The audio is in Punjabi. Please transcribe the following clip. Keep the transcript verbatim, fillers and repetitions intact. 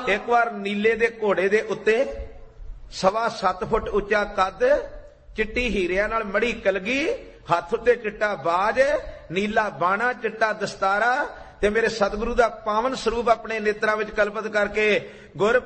ਇੱਕ ਵਾਰ ਨੀਲੇ ਦੇ ਘੋੜੇ ਦੇ ਉੱਤੇ ਸਵਾ ਸੱਤ ਫੁੱਟ ਉੱਚਾ ਕੱਦ, ਚਿੱਟੀ ਹੀਰਿਆਂ ਨਾਲ ਮੜੀ ਕਲਗੀ, ਹੱਥ ਉੱਤੇ ਚਿੱਟਾ ਬਾਜ, ਨੀਲਾ ਬਾਣਾ, ਚਿੱਟਾ ਦਸਤਾਰਾ ਤੇ ਮੇਰੇ ਸਤਿਗੁਰੂ ਦਾ ਪਾਵਨ ਸਰੂਪ ਆਪਣੇ ਨੇਤਰਾਂ ਵਿੱਚ ਕਲਪਿਤ ਕਰਕੇ ਗੁਰ